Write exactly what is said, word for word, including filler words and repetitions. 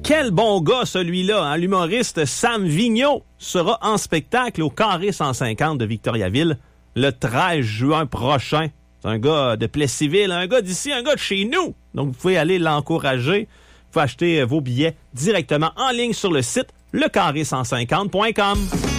quel bon gars celui-là, hein? L'humoriste Sam Vigneault sera en spectacle au Carré cent cinquante de Victoriaville le treize juin prochain. C'est un gars de Plessisville, un gars d'ici, un gars de chez nous. Donc, vous pouvez aller l'encourager. Vous pouvez acheter vos billets directement en ligne sur le site le carré cent cinquante point com.